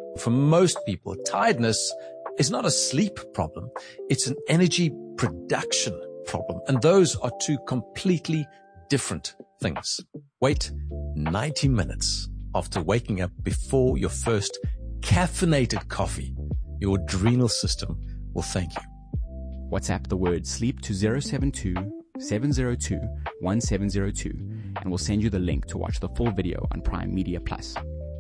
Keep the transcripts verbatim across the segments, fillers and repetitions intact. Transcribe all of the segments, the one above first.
For most people, tiredness is not a sleep problem. It's an energy production problem. And those are two completely different things. Wait ninety minutes after waking up before your first caffeinated coffee. Your adrenal system will thank you. WhatsApp the word sleep to zero seven two, seven zero two, one seven zero two and we'll send you the link to watch the full video on Prime Media Plus.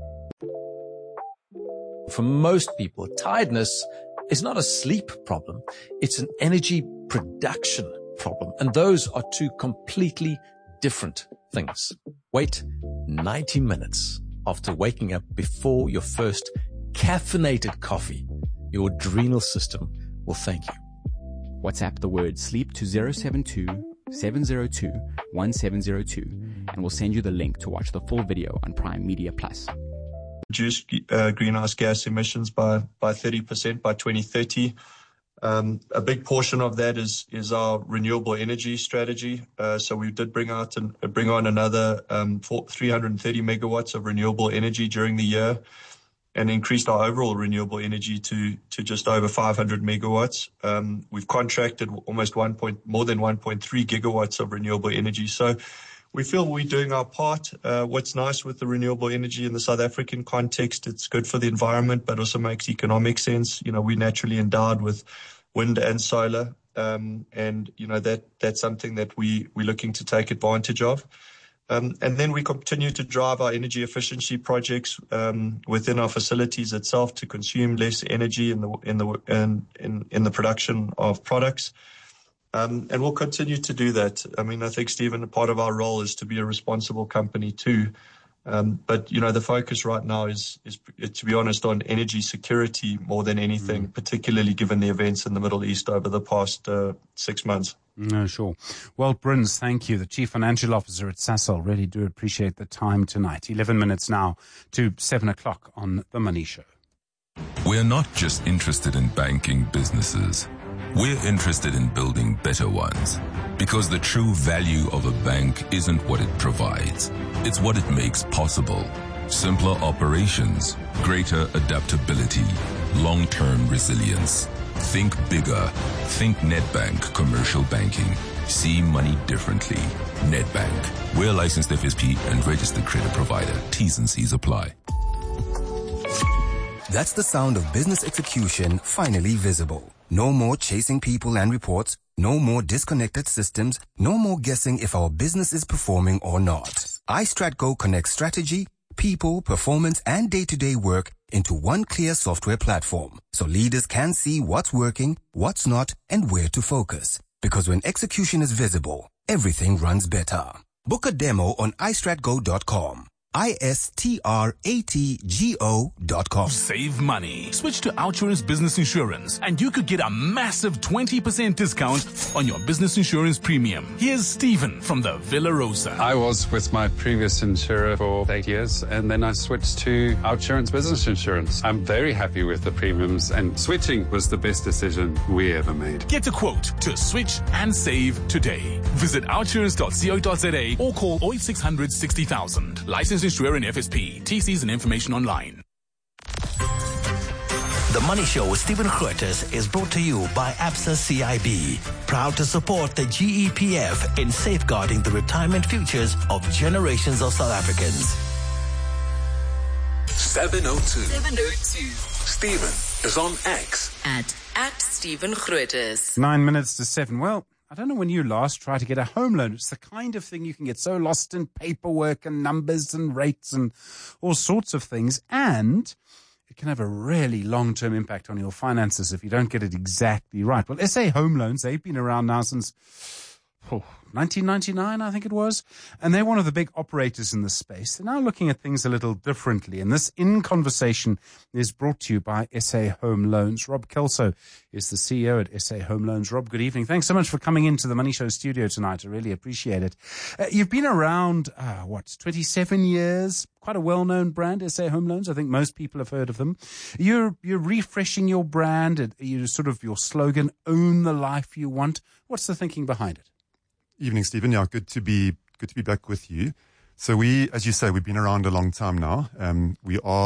For most people, tiredness is not a sleep problem. It's an energy production problem. And those are two completely different things. Wait ninety minutes after waking up before your first caffeinated coffee. Your adrenal system will thank you. WhatsApp the word sleep to zero seven two, seven zero two, one seven zero two and we'll send you the link to watch the full video on Prime Media Plus. Reduce uh, greenhouse gas emissions by, by thirty percent by twenty thirty. Um, a big portion of that is, is our renewable energy strategy. Uh, so we did bring out and bring on another, um, four, three hundred thirty megawatts of renewable energy during the year and increased our overall renewable energy to, to just over five hundred megawatts. Um, we've contracted almost one point, more than one point three gigawatts of renewable energy. So we feel we're doing our part. Uh, what's nice with the renewable energy in the South African context, it's good for the environment, but also makes economic sense. You know, we're naturally endowed with wind and solar. Um, and, you know, that, that's something that we, we're looking to take advantage of. Um, and then we continue to drive our energy efficiency projects, um, within our facilities itself to consume less energy in the, in the, in, in, in the production of products. Um, and we'll continue to do that. I mean, I think, Stephen, part of our role is to be a responsible company too. Um, but, you know, the focus right now is, is, to be honest, on energy security more than anything, mm. particularly given the events in the Middle East over the past uh, six months. No, sure. Well, Bruns, thank you. The Chief Financial Officer at Sasol. Really do appreciate the time tonight. eleven minutes now to seven o'clock on The Money Show. We're not just interested in banking businesses. We're interested in building better ones. Because the true value of a bank isn't what it provides. It's what it makes possible. Simpler operations, greater adaptability, long-term resilience. Think bigger. Think Nedbank Commercial Banking. See money differently. Nedbank. We're licensed F S P and registered credit provider. T's and C's apply. That's the sound of business execution finally visible. No more chasing people and reports. No more disconnected systems. No more guessing if our business is performing or not. iStratGo connects strategy, people, performance, and day-to-day work into one clear software platform. So leaders can see what's working, what's not, and where to focus. Because when execution is visible, everything runs better. Book a demo on i strat go dot com. I S T R A T G O dot com. Save money. Switch to Outsurance Business Insurance and you could get a massive twenty percent discount on your business insurance premium. Here's Stephen from the Villa Rosa. I was with my previous insurer for eight years and then I switched to Outsurance Business Insurance. I'm very happy with the premiums and switching was the best decision we ever made. Get a quote to switch and save today. Visit outsurance dot co dot za or call oh eight six hundred sixty thousand. License Insurer and F S P. T Cs and information online. The Money Show with Stephen Grootes is brought to you by Absa C I B. Proud to support the G E P F in safeguarding the retirement futures of generations of South Africans. seven oh two. seven oh two. Stephen is on X. At, at Stephen Grootes. Nine minutes to seven. Well, I don't know when you last tried to get a home loan. It's the kind of thing you can get so lost in paperwork and numbers and rates and all sorts of things. And it can have a really long-term impact on your finances if you don't get it exactly right. Well, S A Home Loans, they've been around now since oh, nineteen ninety-nine, I think it was. And they're one of the big operators in this space. They're now looking at things a little differently. And this In Conversation is brought to you by S A Home Loans. Rob Kelso is the C E O at S A Home Loans. Rob, good evening. Thanks so much for coming into the Money Show studio tonight. I really appreciate it. Uh, you've been around, uh, what, twenty-seven years? Quite a well-known brand, S A Home Loans. I think most people have heard of them. You're, you're refreshing your brand. You sort of your slogan, own the life you want. What's the thinking behind it? Evening, Stephen. Yeah, good to be good to be back with you. So we, as you say, we've been around a long time now. Um, we are